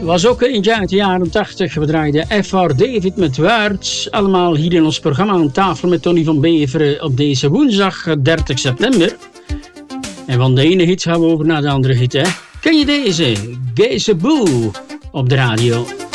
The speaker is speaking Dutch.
was ook eentje uit de jaren 80. We draaiden F.R. David met Words. Allemaal hier in ons programma aan tafel met Tony van Beveren op deze woensdag 30 september. En van de ene hit gaan we over naar de andere hit, hè. Ken je deze? Gayse Boo op de radio.